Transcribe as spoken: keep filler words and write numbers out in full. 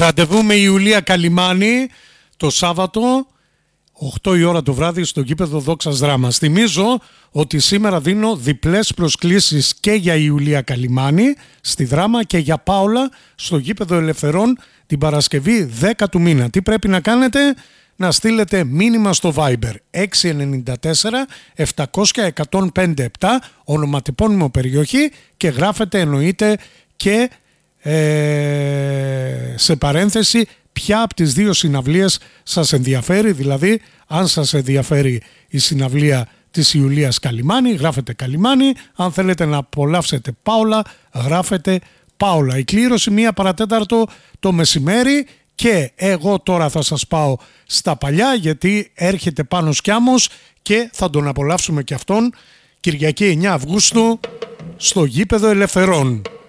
Ραντεβού με Ιουλία Καλιμάνη το Σάββατο οκτώ η ώρα το βράδυ στο γήπεδο Δόξας Δράμας. Θυμίζω ότι σήμερα δίνω διπλές προσκλήσεις και για Ιουλία Καλιμάνη στη Δράμα και για Πάολα στο γήπεδο Ελευθερών την Παρασκευή δέκα του μήνα. Τι πρέπει να κάνετε? Να στείλετε μήνυμα στο Viber έξι εννιά τέσσερα επτακόσια εκατόν πενήντα επτά, ονοματεπώνυμο περιοχή, και γράφετε εννοείται και ε, σε παρένθεση ποια από τις δύο συναυλίες σας ενδιαφέρει. Δηλαδή, αν σας ενδιαφέρει η συναυλία της Ιουλίας Καλιμάνη, γράφετε Καλιμάνη. Αν θέλετε να απολαύσετε Πάολα, γράφετε Πάολα. Η κλήρωση μία παρατέταρτο το μεσημέρι. Και εγώ τώρα θα σας πάω στα παλιά, γιατί έρχεται Πάνος Σκιάμος και θα τον απολαύσουμε και αυτόν Κυριακή εννιά Αυγούστου στο γήπεδο Ελευθερών.